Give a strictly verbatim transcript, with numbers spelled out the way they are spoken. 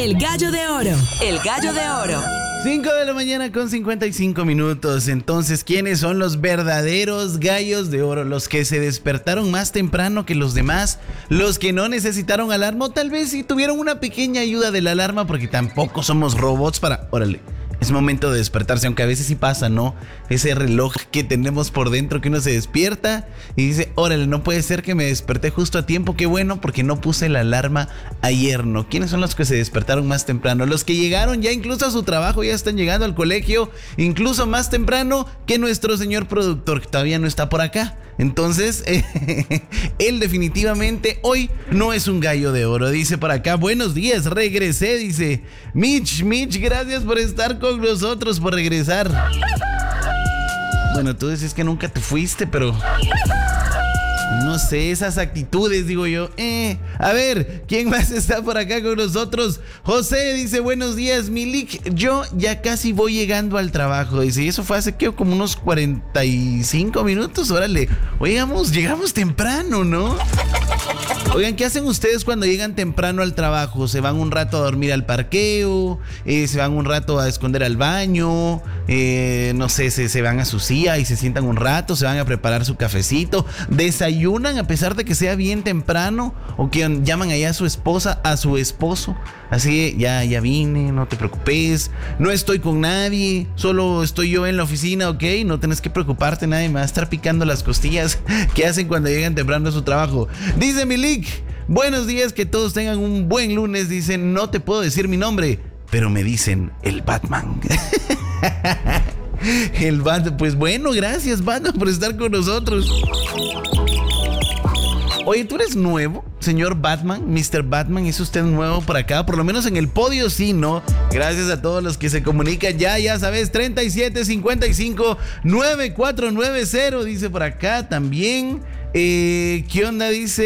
El gallo de oro. El gallo de oro. cinco de la mañana con cincuenta y cinco minutos. Entonces, ¿quiénes son los verdaderos gallos de oro? Los que se despertaron más temprano que los demás, los que no necesitaron alarma, o tal vez sí tuvieron una pequeña ayuda de la alarma, porque tampoco somos robots para... Órale, es momento de despertarse, aunque a veces sí pasa, ¿no? Ese reloj que tenemos por dentro que uno se despierta y dice, órale, no puede ser que me desperté justo a tiempo, qué bueno, porque no puse la alarma ayer, ¿no? ¿Quiénes son los que se despertaron más temprano? Los que llegaron ya incluso a su trabajo, ya están llegando al colegio, incluso más temprano que nuestro señor productor, que todavía no está por acá. Entonces, eh, él definitivamente hoy no es un gallo de oro. Dice por acá, buenos días, regresé, dice Mitch, Mitch, gracias por estar con nosotros, por regresar. Bueno, tú decís que nunca te fuiste, pero... no sé, esas actitudes, digo yo. Eh, a ver, ¿quién más está por acá con nosotros? José dice, buenos días, Milik. Yo ya casi voy llegando al trabajo. Dice, y eso fue hace, ¿qué? Como unos cuarenta y cinco minutos. Órale, oigamos, llegamos temprano, ¿no? Oigan, ¿qué hacen ustedes cuando llegan temprano al trabajo? ¿Se van un rato a dormir al parqueo? Eh, ¿Se van un rato a esconder al baño? Eh, no sé, se, se van a su silla y se sientan un rato, se van a preparar su cafecito, desayunan a pesar de que sea bien temprano, o que llaman allá a su esposa, a su esposo, así, ya, ya vine, no te preocupes, no estoy con nadie, solo estoy yo en la oficina, ok, no tenés que preocuparte, nadie me va a estar picando las costillas. ¿Qué hacen cuando llegan temprano a su trabajo? Dice Milik, buenos días, que todos tengan un buen lunes. Dice, no te puedo decir mi nombre, pero me dicen el Batman. El Batman, pues bueno, gracias Batman por estar con nosotros. Oye, ¿tú eres nuevo, señor Batman, mister Batman? ¿Es usted nuevo por acá? Por lo menos en el podio sí, ¿no? Gracias a todos los que se comunican ya, ya sabes, treinta y siete cincuenta y cinco noventa y cuatro noventa, dice por acá también. Eh, ¿qué onda? Dice...